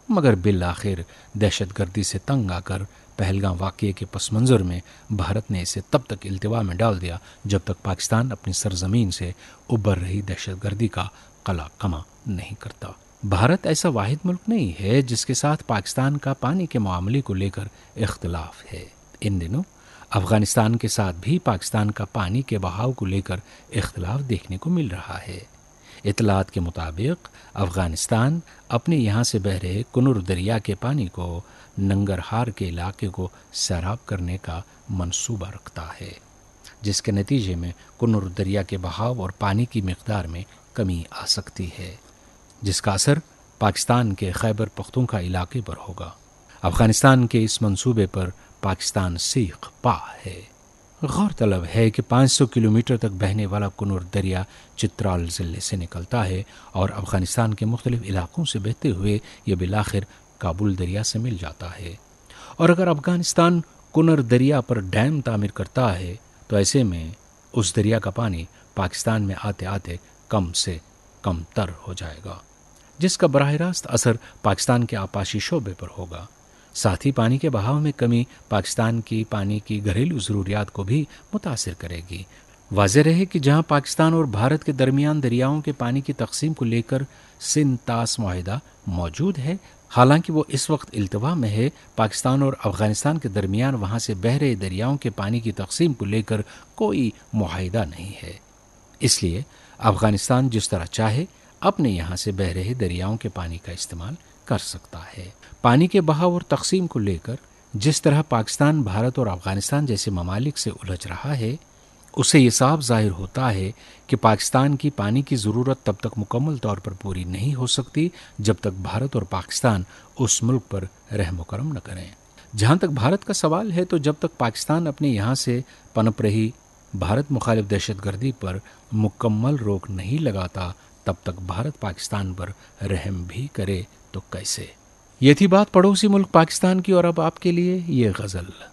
مگر بالآخر دہشت گردی سے تنگ آ کر پہلگام واقعے کے پس منظر میں بھارت نے اسے تب تک التوا میں ڈال دیا جب تک پاکستان اپنی سرزمین سے ابھر رہی دہشت گردی کا قلع کما نہیں کرتا۔ بھارت ایسا واحد ملک نہیں ہے جس کے ساتھ پاکستان کا پانی کے معاملے کو لے کر اختلاف ہے۔ ان دنوں افغانستان کے ساتھ بھی پاکستان کا پانی کے بہاؤ کو لے کر اختلاف دیکھنے کو مل رہا ہے۔ اطلاعات کے مطابق افغانستان اپنے یہاں سے بہہ رہے کنر دریا کے پانی کو ننگرہار کے علاقے کو سیراب کرنے کا منصوبہ رکھتا ہے، جس کے نتیجے میں کنر دریا کے بہاؤ اور پانی کی مقدار میں کمی آ سکتی ہے، جس کا اثر پاکستان کے خیبر پختونخوا علاقے پر ہوگا۔ افغانستان کے اس منصوبے پر پاکستان سیخ پا ہے۔ غور طلب ہے کہ 500 کلومیٹر تک بہنے والا کنر دریا چترال ضلع سے نکلتا ہے اور افغانستان کے مختلف علاقوں سے بہتے ہوئے یہ بالآخر کابل دریا سے مل جاتا ہے، اور اگر افغانستان کنر دریا پر ڈیم تعمیر کرتا ہے تو ایسے میں اس دریا کا پانی پاکستان میں آتے آتے کم سے کم تر ہو جائے گا، جس کا براہ راست اثر پاکستان کے آبپاشی شعبے پر ہوگا۔ ساتھ ہی پانی کے بہاؤ میں کمی پاکستان کی پانی کی گھریلو ضروریات کو بھی متاثر کرے گی۔ واضح رہے کہ جہاں پاکستان اور بھارت کے درمیان دریاؤں کے پانی کی تقسیم کو لے کر سندھ طاس معاہدہ موجود ہے، حالانکہ وہ اس وقت التوا میں ہے، پاکستان اور افغانستان کے درمیان وہاں سے بہہ رہے دریاؤں کے پانی کی تقسیم کو لے کر کوئی معاہدہ نہیں ہے۔ اس لیے افغانستان جس طرح چاہے اپنے یہاں سے بہہ رہے دریاؤں کے پانی کا استعمال کر سکتا ہے۔ پانی کے بہاؤ اور تقسیم کو لے کر جس طرح پاکستان بھارت اور افغانستان جیسے ممالک سے الجھ رہا ہے، اس سے یہ صاف ظاہر ہوتا ہے کہ پاکستان کی پانی کی ضرورت تب تک مکمل طور پر پوری نہیں ہو سکتی جب تک بھارت اور پاکستان اس ملک پر رحم و کرم نہ کریں۔ جہاں تک بھارت کا سوال ہے تو جب تک پاکستان اپنے یہاں سے پنپ رہی بھارت مخالف دہشت گردی پر مکمل روک نہیں لگاتا، تب تک بھارت پاکستان پر رحم بھی کرے تو کیسے؟ یہ تھی بات پڑوسی ملک پاکستان کی، اور اب آپ کے لیے یہ غزل۔